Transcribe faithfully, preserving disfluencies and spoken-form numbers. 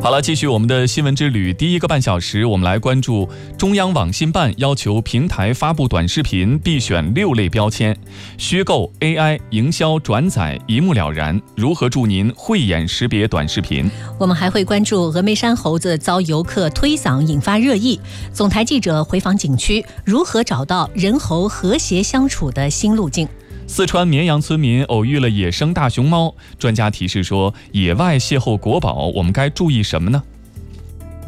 好了，继续我们的新闻之旅。第一个半小时，我们来关注中央网信办要求平台发布短视频必选六类标签，虚构 A I 营销转载一目了然，如何助您慧眼识别短视频？ 我们还会关注峨眉山猴子遭游客推搡引发热议，总台记者回访景区，如何找到人猴和谐相处的新路径？ 四川绵阳村民偶遇了野生大熊猫，专家提示说，野外邂逅国宝，我们该注意什么呢？